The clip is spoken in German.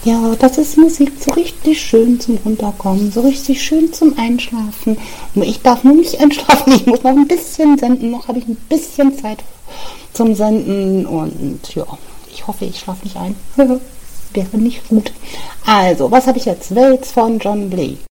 Ja, das ist Musik so richtig schön zum Runterkommen, so richtig schön zum Einschlafen. Nur ich darf nur nicht einschlafen, ich muss noch ein bisschen senden, noch habe ich ein bisschen Zeit zum Senden und ja, ich hoffe, ich schlafe nicht ein. Wäre nicht gut. Also, was habe ich jetzt? Waits von John Blake.